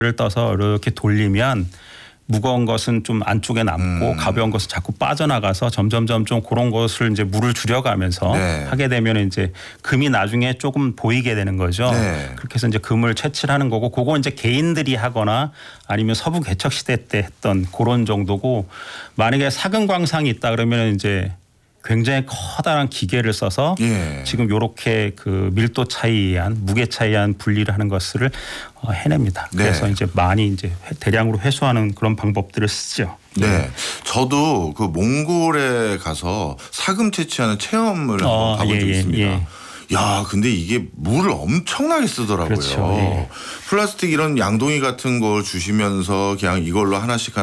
떠서 이렇게 돌리면 무거운 것은 좀 안쪽에 남고 가벼운 것은 자꾸 빠져나가서 점점점 좀 그런 것을 이제 물을 줄여가면서 네. 하게 되면 이제 금이 나중에 조금 보이게 되는 거죠. 네. 그렇게 해서 이제 금을 채취를 하는 거고, 그거 이제 개인들이 하거나 아니면 서부 개척 시대 때 했던 그런 정도고, 만약에 사금 광상이 있다 그러면 이제 굉장히 커다란 기계를 써서 예. 지금 이렇게 그 밀도 차이에 의한 무게 차이에 의한 분리를 하는 것을 해냅니다. 네. 그래서 이제 많이 이제 대량으로 회수하는 그런 방법들을 쓰죠. 네, 저도 그 몽골에 가서 사금 채취하는 체험을 한번 가본 적이 있습니다. 야, 근데 이게 물을 엄청나게 쓰더라고요. 그렇죠. 예. 플라스틱 이런 양동이 같은 걸 주시면서 그냥 이걸로 하나씩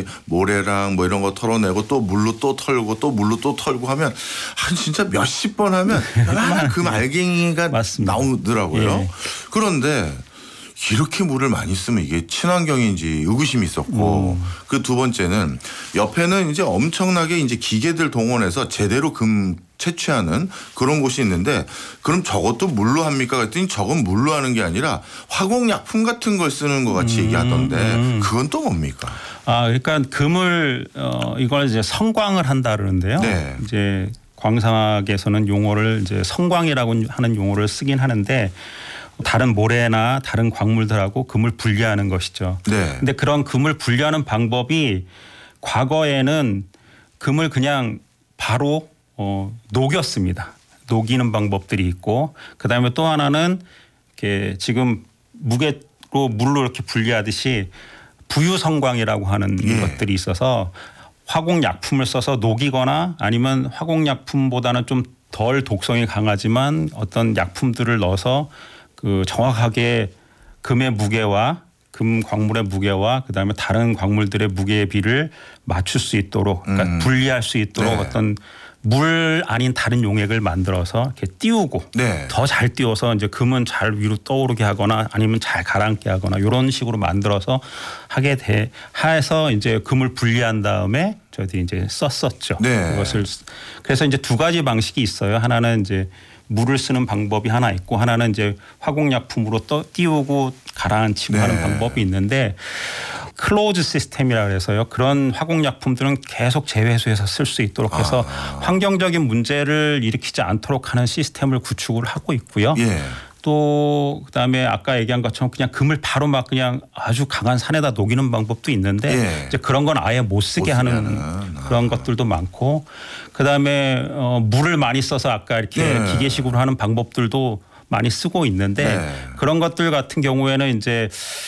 모래랑 뭐 이런 거 털어내고 또 물로 또 털고 또 물로 또 털고 하면 한 진짜 몇십 번 하면 그 알갱이가 맞습니다. 나오더라고요. 예. 그런데 이렇게 물을 많이 쓰면 이게 친환경인지 의구심이 있었고, 그 두 번째는 옆에는 이제 엄청나게 이제 기계들 동원해서 제대로 금 채취하는 그런 곳이 있는데, 그럼 저것도 물로 합니까? 그랬더니 저건 물로 하는 게 아니라 화공약품 같은 걸 쓰는 것 같이 얘기하던데 그건 또 뭡니까? 그러니까 금을 이걸 이제 성광을 한다 그러는데요. 네. 이제 광상학에서는 용어를 이제 성광이라고 하는 용어를 쓰긴 하는데, 다른 모래나 다른 광물들하고 금을 분리하는 것이죠. 네. 근데 그런 금을 분리하는 방법이 과거에는 금을 그냥 바로 녹였습니다. 녹이는 방법들이 있고, 그다음에 또 하나는 이렇게 지금 무게로 물로 이렇게 분리하듯이 부유성광이라고 하는 것들이 있어서 화공약품을 써서 녹이거나 아니면 화공약품보다는 좀 덜 독성이 강하지만 어떤 약품들을 넣어서 그 정확하게 금의 무게와 금 광물의 무게와 그다음에 다른 광물들의 무게의 비를 맞출 수 있도록, 그러니까 분리할 수 있도록 네. 어떤 물 아닌 다른 용액을 만들어서 이렇게 띄우고 네. 더 잘 띄워서 이제 금은 잘 위로 떠오르게 하거나 아니면 잘 가라앉게 하거나 이런 식으로 만들어서 해서 이제 금을 분리한 다음에 저희들이 이제 썼었죠. 네. 그것을 그래서 이제 두 가지 방식이 있어요. 하나는 이제 물을 쓰는 방법이 하나 있고, 하나는 이제 화공약품으로 띄우고 가라앉히고 하는 방법이 있는데, 클로즈 시스템이라 그래서요. 그런 화공약품들은 계속 재회수해서 쓸 수 있도록 해서 환경적인 문제를 일으키지 않도록 하는 시스템을 구축을 하고 있고요. 예. 또 그다음에 아까 얘기한 것처럼 그냥 금을 바로 막 그냥 아주 강한 산에다 녹이는 방법도 있는데, 예. 이제 그런 건 아예 못 쓰게 하는 그런 것들도 많고, 그다음에 물을 많이 써서 아까 이렇게 기계식으로 하는 방법들도 많이 쓰고 있는데, 그런 것들 같은 경우에는 이제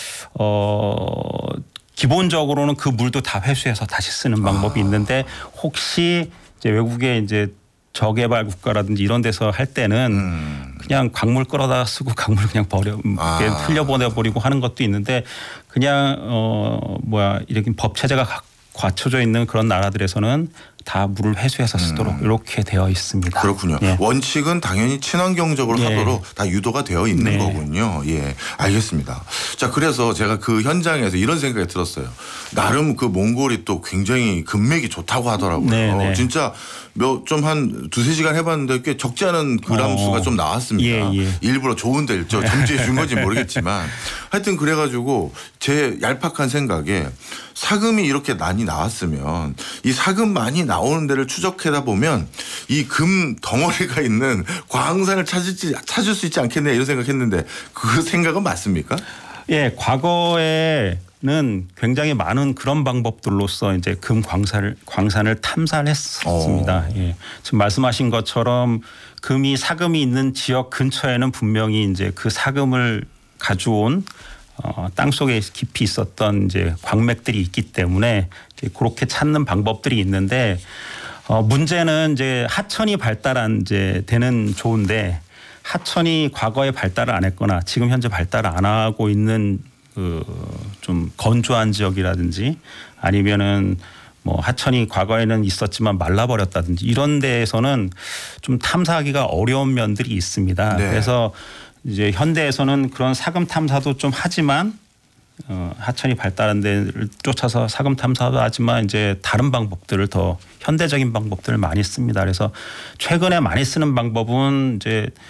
기본적으로는 그 물도 다 회수해서 다시 쓰는 방법이 있는데, 혹시 이제 외국에 이제 저개발 국가라든지 이런 데서 할 때는 그냥 광물 끌어다 쓰고 광물 그냥 흘려보내버리고 하는 것도 있는데, 그냥 이렇게 법 체제가 갖춰져 있는 그런 나라들에서는 다 물을 회수해서 쓰도록 이렇게 되어 있습니다. 그렇군요. 예. 원칙은 당연히 친환경적으로 하도록 다 유도가 되어 있는 거군요. 예, 알겠습니다. 자, 그래서 제가 그 현장에서 이런 생각이 들었어요. 나름 그 몽골이 또 굉장히 금맥이 좋다고 하더라고요. 진짜 좀 한 두세 시간 해봤는데 꽤 적지 않은 그람 수가 좀 나왔습니다. 일부러 좋은 데를 점지해 준 건지 모르겠지만 하여튼 그래가지고 제 얄팍한 생각에 사금이 이렇게 많이 나왔으면 이 사금 많이 나오는 데를 추적하다 보면 이 금 덩어리가 있는 광산을 찾을 수 있지 않겠냐 이런 생각했는데, 그 생각은 맞습니까? 예, 과거에는 굉장히 많은 그런 방법들로서 이제 금 광산을 탐사를 했습니다. 예. 지금 말씀하신 것처럼 사금이 있는 지역 근처에는 분명히 이제 그 사금을 가져온 땅 속에 깊이 있었던 이제 광맥들이 있기 때문에 이제 그렇게 찾는 방법들이 있는데, 문제는 이제 하천이 발달한 이제 되는 좋은데, 하천이 과거에 발달을 안 했거나 지금 현재 발달을 안 하고 있는 그 좀 건조한 지역이라든지, 아니면은 뭐 하천이 과거에는 있었지만 말라버렸다든지 이런 데에서는 좀 탐사하기가 어려운 면들이 있습니다. 그래서 이제 현대에서는 그런 사금 탐사도 좀 하지만 하천이 발달한 데를 쫓아서 사금 탐사도 하지만 이제 다른 방법들을 더 현대적인 방법들을 많이 씁니다. 그래서 최근에 많이 쓰는 방법은 이제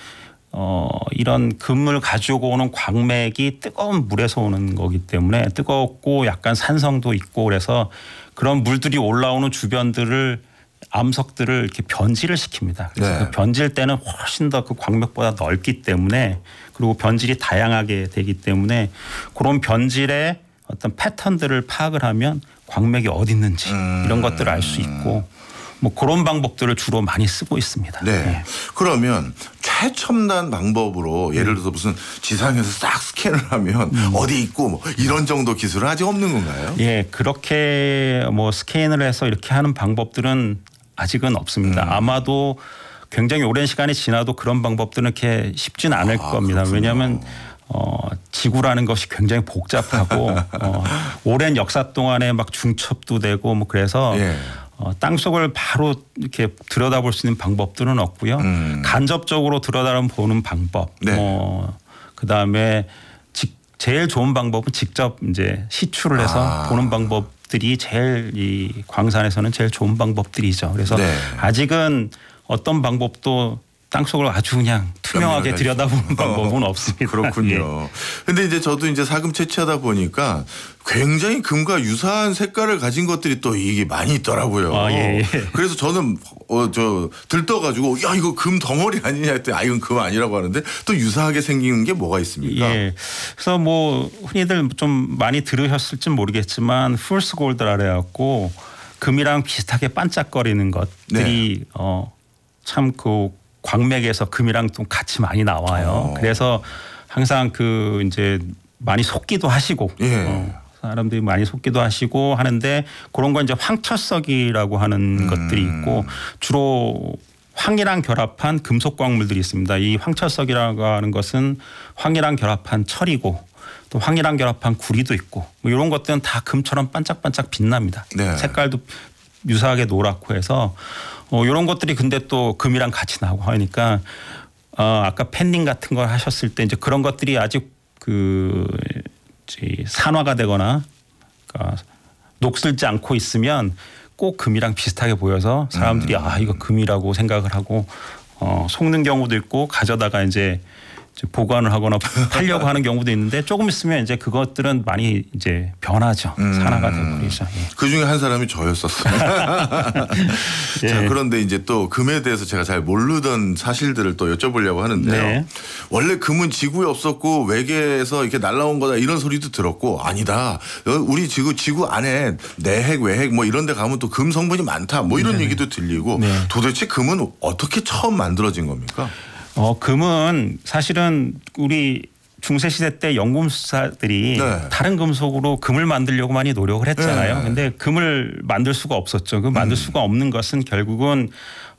이런 금을 가지고 오는 광맥이 뜨거운 물에서 오는 거기 때문에 뜨겁고 약간 산성도 있고 그래서 그런 물들이 올라오는 주변들을 암석들을 이렇게 변질을 시킵니다. 그래서 네. 그 변질 때는 훨씬 더 그 광맥보다 넓기 때문에 그리고 변질이 다양하게 되기 때문에 그런 변질의 어떤 패턴들을 파악을 하면 광맥이 어디 있는지 이런 것들을 알 수 있고 뭐 그런 방법들을 주로 많이 쓰고 있습니다. 네. 네. 그러면 최첨단 방법으로 예를 들어서 무슨 지상에서 싹 스캔을 하면 어디 있고 뭐 이런 정도 기술은 아직 없는 건가요? 예, 그렇게 뭐 스캔을 해서 이렇게 하는 방법들은 아직은 없습니다. 아마도 굉장히 오랜 시간이 지나도 그런 방법들은 이렇게 쉽진 않을 겁니다. 그렇군요. 왜냐하면 지구라는 것이 굉장히 복잡하고 오랜 역사 동안에 막 중첩도 되고 뭐 그래서 예. 땅 속을 바로 이렇게 들여다볼 수 있는 방법들은 없고요. 간접적으로 들여다보는 방법. 네. 그다음에 제일 좋은 방법은 직접 이제 시추를 해서 보는 방법들이 제일 이 광산에서는 제일 좋은 방법들이죠. 그래서 네. 아직은 어떤 방법도 땅 속을 아주 그냥 투명하게 들여다보는 방법은 없습니다. 그렇군요. 근데 이제 저도 이제 사금 채취하다 보니까 굉장히 금과 유사한 색깔을 가진 것들이 또 이게 많이 있더라고요. 예. 그래서 저는 들떠가지고 야 이거 금 덩어리 아니냐 했더니 이건 금 아니라고 하는데 또 유사하게 생기는 게 뭐가 있습니까? 예. 그래서 뭐 흔히들 좀 많이 들으셨을지 모르겠지만 풀스 골드라 그래갖고 금이랑 비슷하게 반짝거리는 것들이 참 그 광맥에서 금이랑 좀 같이 많이 나와요. 그래서 항상 그 이제 많이 속기도 하시고 예. 사람들이 많이 속기도 하시고 하는데 그런 건 이제 황철석이라고 하는 것들이 있고 주로 황이랑 결합한 금속 광물들이 있습니다. 이 황철석이라고 하는 것은 황이랑 결합한 철이고 또 황이랑 결합한 구리도 있고 뭐 이런 것들은 다 금처럼 반짝반짝 빛납니다. 네. 색깔도 유사하게 노랗고 해서 이런 것들이 근데 또 금이랑 같이 나오고 하니까 아까 팬닝 같은 걸 하셨을 때 이제 그런 것들이 아직 산화가 되거나 그러니까 녹슬지 않고 있으면 꼭 금이랑 비슷하게 보여서 사람들이 이거 금이라고 생각을 하고 속는 경우도 있고 가져다가 이제 보관을 하거나 팔려고 하는 경우도 있는데 조금 있으면 이제 그것들은 많이 이제 변하죠. 산화가 되버리죠. 예. 그 중에 한 사람이 저였었어요. 예. 자, 그런데 이제 또 금에 대해서 제가 잘 모르던 사실들을 또 여쭤보려고 하는데요. 네. 원래 금은 지구에 없었고 외계에서 이렇게 날라온 거다 이런 소리도 들었고 아니다. 우리 지구 안에 내핵 외핵 뭐 이런 데 가면 또 금 성분이 많다 뭐 이런 얘기도 들리고 도대체 금은 어떻게 처음 만들어진 겁니까? 금은 사실은 우리 중세시대 때 연금술사들이 다른 금속으로 금을 만들려고 많이 노력을 했잖아요. 근데 금을 만들 수가 없었죠. 그 만들 수가 없는 것은 결국은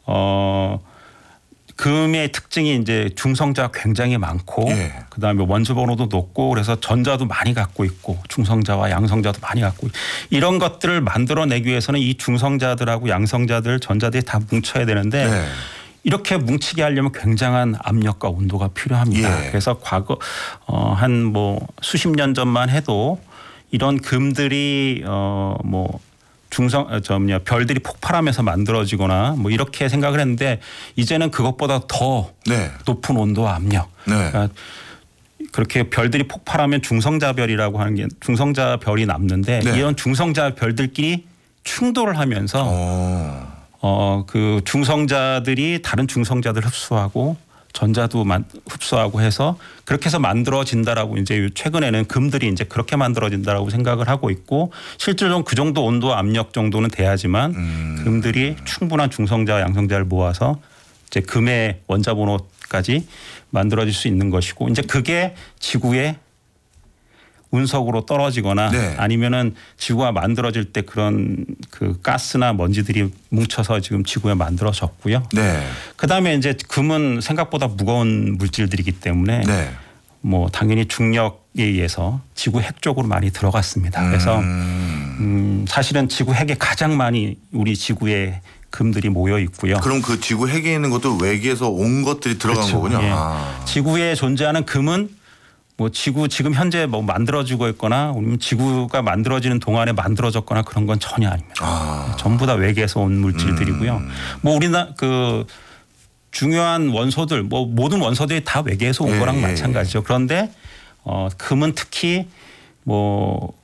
금의 특징이 이제 중성자가 굉장히 많고 그다음에 원소 번호도 높고 그래서 전자도 많이 갖고 있고 중성자와 양성자도 많이 갖고 있고 이런 것들을 만들어내기 위해서는 이 중성자들하고 양성자들 전자들이 다 뭉쳐야 되는데 이렇게 뭉치게 하려면 굉장한 압력과 온도가 필요합니다. 그래서 과거 한 뭐 수십 년 전만 해도 이런 금들이 뭐 별들이 폭발하면서 만들어지거나 뭐 이렇게 생각을 했는데 이제는 그것보다 더 높은 온도와 압력. 그러니까 그렇게 별들이 폭발하면 중성자별이라고 하는 게 중성자별이 남는데 이런 중성자별들끼리 충돌을 하면서 그 중성자들이 다른 중성자들 흡수하고 전자도 흡수하고 해서 그렇게 해서 만들어진다라고 이제 최근에는 금들이 이제 그렇게 만들어진다라고 생각을 하고 있고 실제로는 그 정도 온도 압력 정도는 돼야지만 금들이 충분한 중성자와 양성자를 모아서 이제 금의 원자 번호까지 만들어질 수 있는 것이고 이제 그게 지구의 운석으로 떨어지거나 아니면은 지구가 만들어질 때 그런 그 가스나 먼지들이 뭉쳐서 지금 지구에 만들어졌고요. 그다음에 이제 금은 생각보다 무거운 물질들이기 때문에 뭐 당연히 중력에 의해서 지구 핵 쪽으로 많이 들어갔습니다. 그래서 사실은 지구 핵에 가장 많이 우리 지구에 금들이 모여 있고요. 그럼 그 지구 핵에 있는 것도 외계에서 온 것들이 들어간 거군요. 지구에 존재하는 금은 뭐 지금 현재 뭐 만들어지고 있거나 아니면 지구가 만들어지는 동안에 만들어졌거나 그런 건 전혀 아닙니다. 전부 다 외계에서 온 물질들이고요. 뭐 우리나라 중요한 원소들 뭐 모든 원소들이 다 외계에서 온 예, 거랑 예, 마찬가지죠. 그런데 금은 특히 뭐